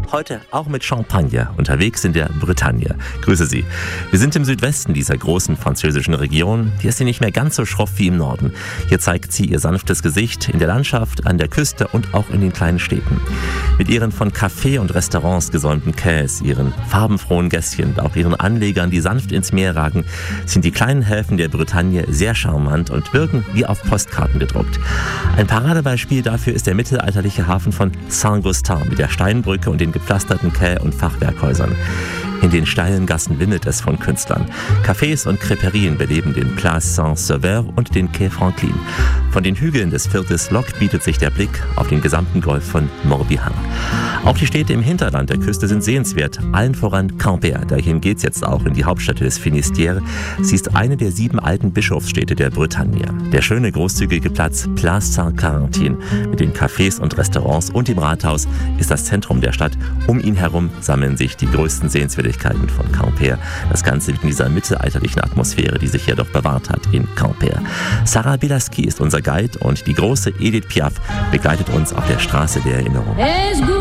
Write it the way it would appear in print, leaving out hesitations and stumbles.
Heute auch mit Champagner unterwegs in der Bretagne. Grüße Sie. Wir sind im Südwesten dieser großen französischen Region. Hier ist sie nicht mehr ganz so schroff wie im Norden. Hier zeigt sie ihr sanftes Gesicht in der Landschaft, an der Küste und auch in den kleinen Städten. Mit ihren von Café und Restaurants gesäumten Quais, ihren farbenfrohen Gässchen und auch ihren Anlegern, die sanft ins Meer ragen, sind die kleinen Häfen der Bretagne sehr charmant und wirken wie auf Postkarten gedruckt. Ein Paradebeispiel dafür ist der mittelalterliche Hafen von Saint-Goustan mit der Steinbrücke und den gepflasterten Quais und Fachwerkhäusern. In den steilen Gassen wimmelt es von Künstlern. Cafés und Crêperien beleben den Place Saint-Sauveur und den Quai Franklin. Von den Hügeln des Viertels Locq bietet sich der Blick auf den gesamten Golf von Morbihan. Auch die Städte im Hinterland der Küste sind sehenswert, allen voran Quimper. Dahin geht's jetzt auch, in die Hauptstadt des Finistère. Sie ist eine der 7 alten Bischofsstädte der Bretagne. Der schöne, großzügige Platz Place Saint-Quentin mit den Cafés und Restaurants und dem Rathaus ist das Zentrum der Stadt. Um ihn herum sammeln sich die größten Sehenswürdigkeiten von Quimper. Das Ganze in dieser mittelalterlichen Atmosphäre, die sich hier doch bewahrt hat in Quimper. Sarah Bielaski ist unser Guide und die große Edith Piaf begleitet uns auf der Straße der Erinnerung.